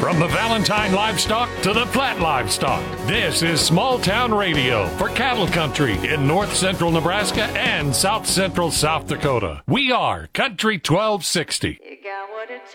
From the Valentine livestock to the flat livestock, this is Small Town Radio for cattle country in north central Nebraska and south central South Dakota. We are Country 1260. You got what it